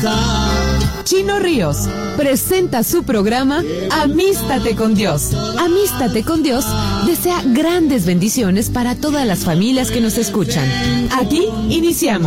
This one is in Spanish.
Chino Ríos presenta su programa Amístate con Dios. Amístate con Dios desea grandes bendiciones para todas las familias que nos escuchan. Aquí iniciamos.